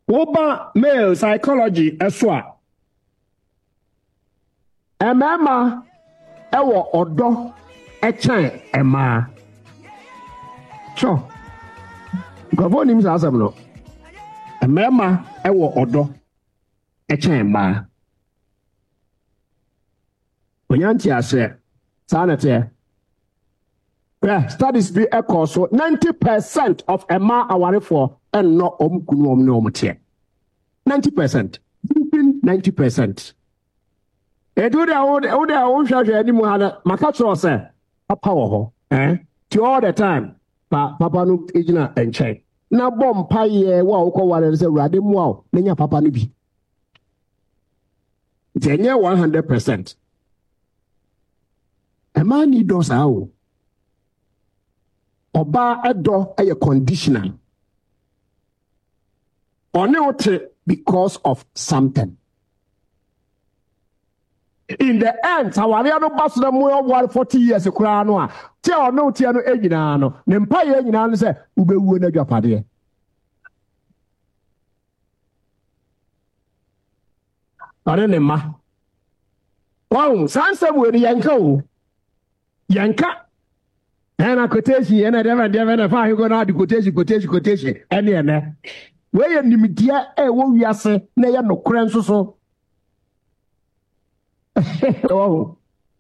Woba male psychology eswa. Emema ewo odo echen ema. Sure. Governor him say no. Emema ewo odo echen ema. Onyanti ase sanete. Yeah, studies be echo so 90% of ema aware for and no omkunu no omtie. 90%. 90%. Edu de o hwahwe ani mu ha maka tro se papa wo ho to all the time papa no ejina enche na bom paye wa wo kware se urade mu a na nya papa no bi jenye 100%. A man need those how oba edo a conditional oneote because of something. In the end, our no boss no more 40 years kura no a tie no tie no enyina no ne mpa ye enyina no se ubewu na dwapade are ne ma wow sanse bu ni yanka o yanka na quotation na dem na fa go na di quotation ene we ye nimdia e wo wiase na ye nokore nso so. Oh,